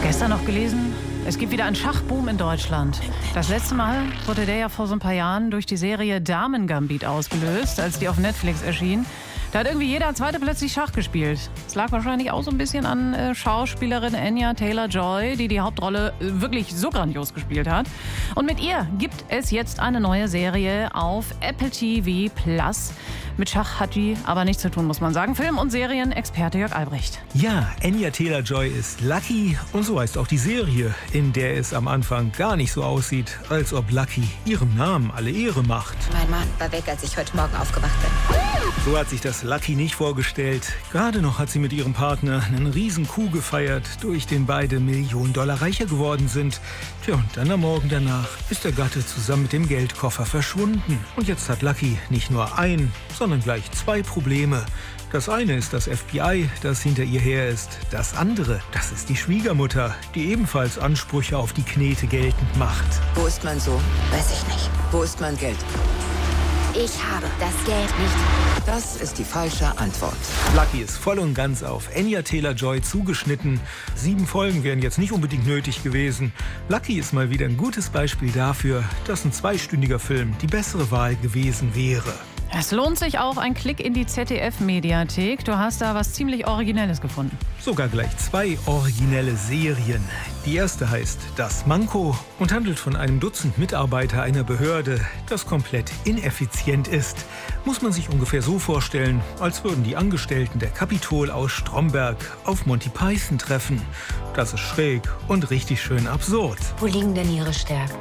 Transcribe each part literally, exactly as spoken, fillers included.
Gestern noch gelesen, es gibt wieder einen Schachboom in Deutschland. Das letzte Mal wurde der ja vor so ein paar Jahren durch die Serie Damen-Gambit ausgelöst, als die auf Netflix erschien. Da hat irgendwie jeder Zweite plötzlich Schach gespielt. Es lag wahrscheinlich auch so ein bisschen an äh, Schauspielerin Anya Taylor-Joy, die die Hauptrolle äh, wirklich so grandios gespielt hat. Und mit ihr gibt es jetzt eine neue Serie auf Apple T V Plus. Mit Schach hat die aber nichts zu tun, muss man sagen. Film- und Serienexperte Jörg Albrecht. Ja, Anya Taylor-Joy ist Lucky und so heißt auch die Serie, in der es am Anfang gar nicht so aussieht, als ob Lucky ihrem Namen alle Ehre macht. Mein Mann war weg, als ich heute Morgen aufgewacht bin. So hat sich das Lucky nicht vorgestellt. Gerade noch hat sie mit ihrem Partner einen riesen Coup gefeiert, durch den beide Millionen Dollar reicher geworden sind. Tja, und dann am Morgen danach ist der Gatte zusammen mit dem Geldkoffer verschwunden. Und jetzt hat Lucky nicht nur ein, sondern gleich zwei Probleme. Das eine ist das F B I, das hinter ihr her ist. Das andere, das ist die Schwiegermutter, die ebenfalls Ansprüche auf die Knete geltend macht. Wo ist mein Sohn? Weiß ich nicht. Wo ist mein Geld? Ich habe das Geld nicht. Das ist die falsche Antwort. Lucky ist voll und ganz auf Anya Taylor-Joy zugeschnitten. Sieben Folgen wären jetzt nicht unbedingt nötig gewesen. Lucky ist mal wieder ein gutes Beispiel dafür, dass ein zweistündiger Film die bessere Wahl gewesen wäre. Es lohnt sich auch ein Klick in die Z D F-Mediathek. Du hast da was ziemlich Originelles gefunden. Sogar gleich zwei originelle Serien. Die erste heißt Das Manko und handelt von einem Dutzend Mitarbeiter einer Behörde, das komplett ineffizient ist. Muss man sich ungefähr so vorstellen, als würden die Angestellten der Capitol aus Stromberg auf Monty Python treffen. Das ist schräg und richtig schön absurd. Wo liegen denn Ihre Stärken?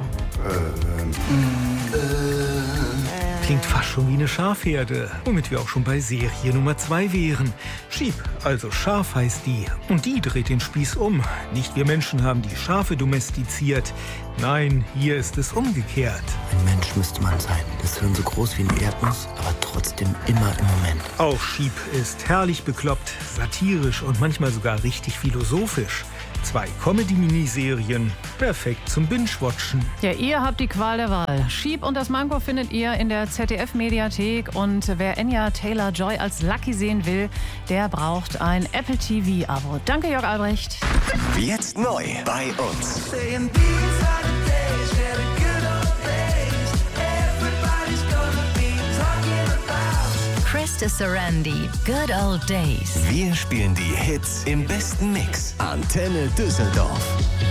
Äh, äh, Klingt fast schon wie eine Schafherde, womit wir auch schon bei Serie Nummer zwei wären. Sheep, also Schaf heißt die. Und die dreht den Spieß um. Nicht wir Menschen haben die Schafe domestiziert. Nein, hier ist es umgekehrt. Ein Mensch müsste man sein. Das Hirn so groß wie eine Erdnuss, aber trotzdem immer im Moment. Auch Sheep ist herrlich bekloppt, satirisch und manchmal sogar richtig philosophisch. Zwei Comedy-Miniserien, perfekt zum Binge-Watchen. Ja, ihr habt die Qual der Wahl. Sheep und das Manko findet ihr in der Z D F-Mediathek. Und wer Anya Taylor-Joy als Lucky sehen will, der braucht ein Apple T V-Abo. Danke, Jörg Albrecht. Jetzt neu bei uns. Krista Sarandi, Good Old Days. Wir spielen die Hits im besten Mix. Antenne Düsseldorf.